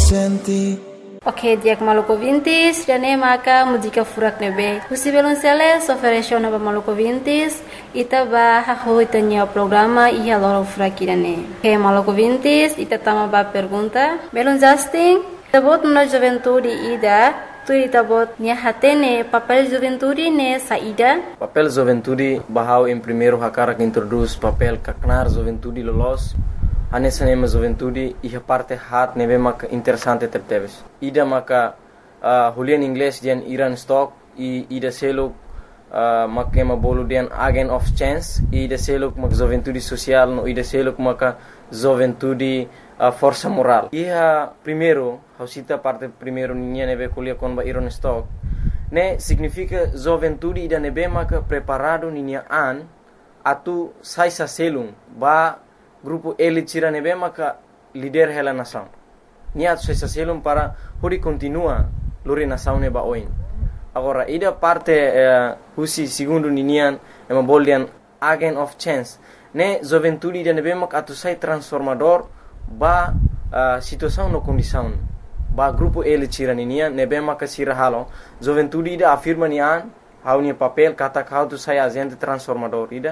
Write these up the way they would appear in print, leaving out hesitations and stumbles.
senti. Ok, diak maluco vintis, dane maka música furak nebe. Husi belonceles ofereceu na maluco vintis, ita ba haho itanya programa ia loro furak irane. Ok, maluco vintis, ita tama ba pergunta. Belon Justin, tabot na juventude ida, tu tabot nia hatene papel juventude ne saída. Papel juventude bahau em primeiro hakara que introduz papel kaknar juventude lolos. Anessa nema juventude e a parte hat neve maka interessante tepteves. Ida maka hulian inglês dian Iran stock e ida selo maka ema bolu dian agent of chance e ida selo maka juventude social no ida selo maka juventude força moral. E a primeiro, hausita parte primeiro ninha neve kulia kon ba Iran stock. Ne significa juventude ida neve maka preparado ninha an atu sai sa selum ba grupo elite tira nebe maka líder hela nação. Niat se selum para hori continua lori nação neba oin. Agora ida parte husi segundo ninian ema boldian agent of chance. Ne juventude ida nebe maka atu sai transformador ba situação no condição. Ba grupo elite tira ninian nebe maka sira halo. Juventude ida afirma nian haunia papel kata kau tu sai agente transformador ida.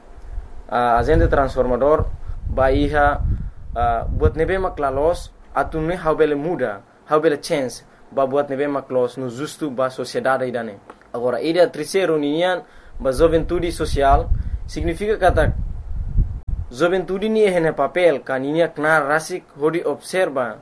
Agente transformador Bahia buat nebe maklalos atune haubele muda haubele chance ba buat nebe maklos no justo ba sociedade idane. Agora ida terceiro ninian ba juventude social significa kata juventude ni hene papel kaninia knar rasik hodi observa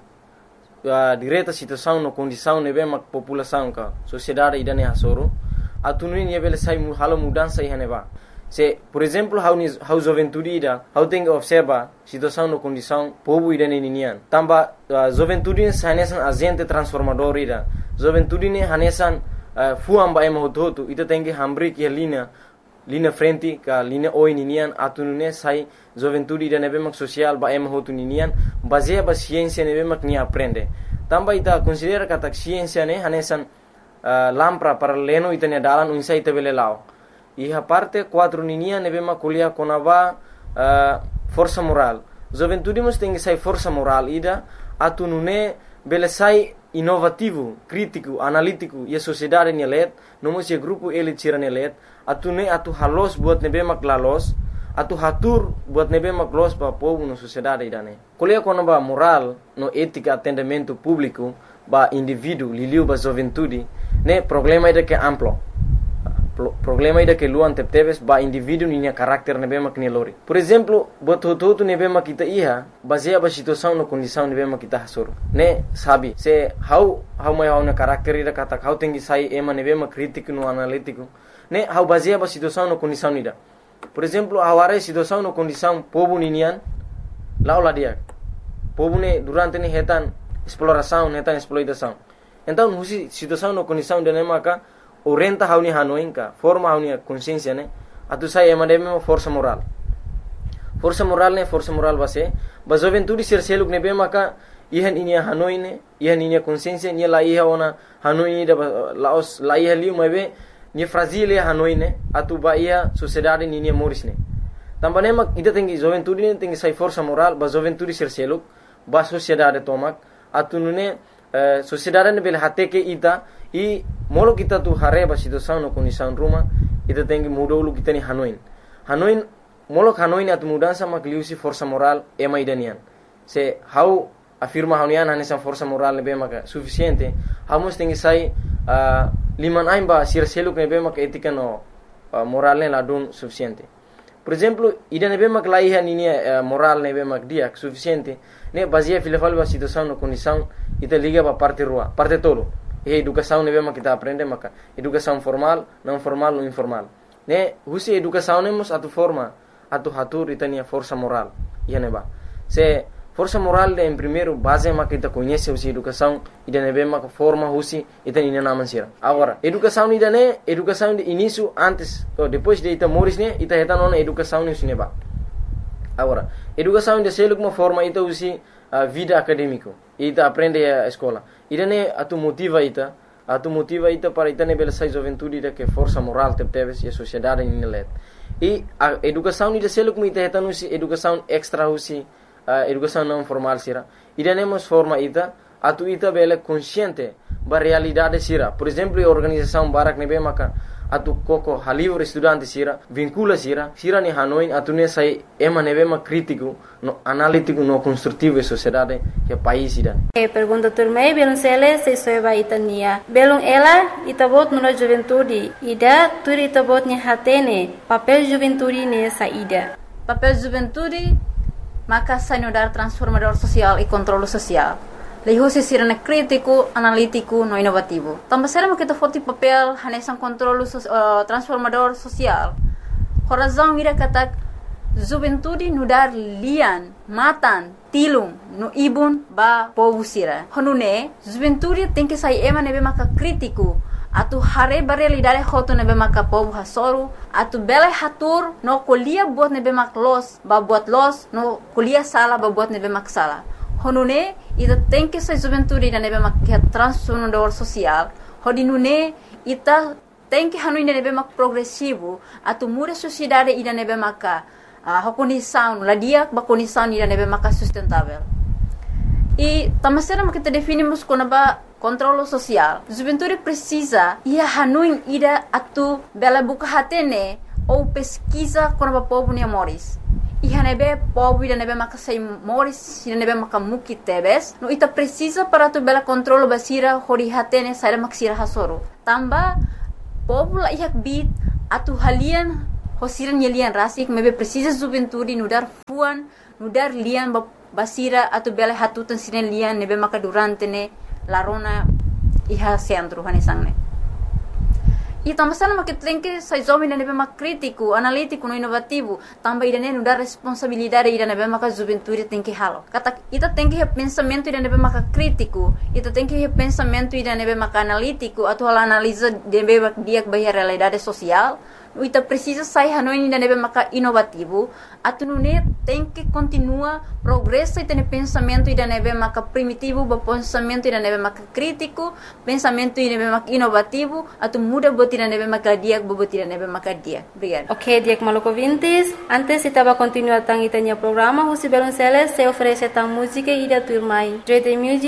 direta situação no condição nebe mak população ka sociedade idane hasoro atune ni bele sai halo mudança hene ba. Se, por exemplo, hau juventude ida, hau tem que observar situação no condição povo ida ninian. Tamba juventude hanesan agente transformador ida. Juventude ne hanesan fuam ba ema hotu ita tem que hambri que linha frente ka linha oi ninian atunune sai juventude ida nebe mak social ba ema hotu ninian baseia ba ciência nebe mak ni aprende. Tamba ita considera kata ciência ne hanesan lampra para leno ita ne dalan unsa ita bele lao. E a parte 4 ninia nebe makulia konava força moral. Juventude mas tem que sai força moral ida atunune bele sai inovativo, crítico, analítico e a sociedade nelet, nomos e grupo ele tira nelet, atune atu halos buat nebe maklalos, atu hatur buat nebe maklos pa povo no sociedade idane. Kulia konava moral no ética atendimento público ba indivíduo liliu ba juventude, ne problema ida que amplo. Problema ida que luan tepteves ba indivíduo ninya karakter nebe mak ni lori. Por exemplo, bototo nebe mak kita iha baseia ba situação no condição nebe mak kita hasor. Ne sabi se how mai how na karakter ida kata how tengi sai ema nebe mak crítico no analítico. Ne how baseia ba situação no condição ida. Por exemplo, aware situação no condição povo ninian laula dia. Povo ne durante ne hetan exploração, hetan exploitação. Então, husi situação no condição de ne maka orienta hauni hanoinka forma hauni consciência ne atu sai emademe força moral ne força moral base ba juventude ser seluk ne be maka ihan inia hanoine ihan inia consciência ni la iha ona hanoine da laos la iha liu mabe ni fragile hanoine atu ba ia sociedade ni morisne tambane mak ida tengi juventude ne tengi sai força moral ba juventude ser seluk ba sociedade tomak atu nune sociedade ne bel hateke ita e molo kita tu hareba situação no condição ruma ita tem que mudar o kita ni Hanoin molo Hanoin atu mudança makliusi força moral ema idanian se how afirma haunian hanesan força moral nebe maka suficiente hamos tem que sai liman aimba sir seluk nebe maka etika no moral ne ladun suficiente. Por exemplo, ida nebe mak laiha ninia moral nebe mak dia suficiente ne baseia filafal ba situação no condição ita liga ba parte rua parte todo. E educação nebe mak kita aprende maka educação formal, não formal ou informal. Ne husi educação nemos atu forma atu hatur itania força moral. Ia neba. Se força moral em primeiro base mak kita conhece husi educação ida nebe mak forma husi itania naman sira. Agora, educação ida ne educação de início antes ou depois de ita moris ne ita heta nona educação ne neba. Agora, educação de seluk uma forma ita husi vida acadêmico. Ita aprende a escola. Ida ne atu motiva ita para ita ne bela sai juventude ida que força moral teves e a sociedade in let. E a educação ida seluk ita heta nusi educação extra husi educação não formal sira. Ida nemos forma ita atu ita bele consciente ba realidade sira. Por exemplo, a organização Barak nebe maka atu koko halivre estudante sira vincula sira ni Hanoi atu ne sai ema nebe ma crítico no analítico no construtivo e sociedade que país ida. Pergunta turmei belum sele se soeba itania belum ela itabot no juventude ida tur itabot ni hatene papel juventude ne saída. Papel juventude maka sanudar transformador social e controle social. Leho se sirana crítico, analítico, no inovativo. Também será que forte papel hanesan controle transformador social. Horazão ira katak juventude nudar lian, matan, tilung, no ibun ba povo sira. Honune juventude tem que sair ema nebe maka crítico. Atu hare realidade hoto nebe maka povo hasoru. Atu bela hatur no kuliah buat nebe mak los, ba buat los, no kuliah sala ba buat nebe mak sala. Honune ita tem que ser juventude ida nebe mak transformador social. Hodinune ita tem que hanu ida nebe mak progressivo. Atu muda sociedade ida nebe maka condição, ladia ba condição ida nebe maka sustentável. E tamasera kita definimos como ba controle social. Juventude precisa ia hanu ida atu bela buka hatene ou pesquisa como ba povo ne moris. Iha nebe povo ida nebe maka sai moris ida nebe maka muki tebes no ita precisa para tu bela controle basira hori hatene sai maksira hasoro tamba povo la ihak bit atu halian hosiran yelian rasik mebe precisa juventude nudar fuan nudar lian basira atu bela hatutan sinen lian nebe maka durante ne larona iha centro hanesangne. E também sama que tem que sai jovem na nebe mak crítico, analítico, no inovativo, também ida ne dar responsabilidade ida nebe mak juventude tem que halo. Kata ita tem que pensamento ida nebe mak crítico, ita tem que pensamento ida nebe mak analítico, atau analisa nebe mak dia bahia realidade social. Ita precisa sair hanoi ida nebe mak inovativo, atu nune tem que continua progresso ita ne pensamento ida nebe mak primitivo, ba pensamento ida nebe mak crítico, pensamento ida nebe mak inovativo, atu muda ida nebe maka dia, bobot ida nebe maka dia. Obrigada. Ok, Diak Maluco Vintes. Antes estava continuando tang itanya programa, Husi Belonceles se oferece tang música ida turmai. Dread Music